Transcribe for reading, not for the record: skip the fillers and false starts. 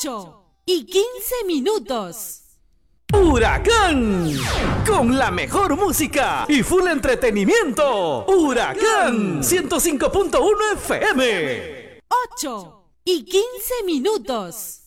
8:15. Huracán, con la mejor música y full entretenimiento. Huracán 105.1 FM. 8:15.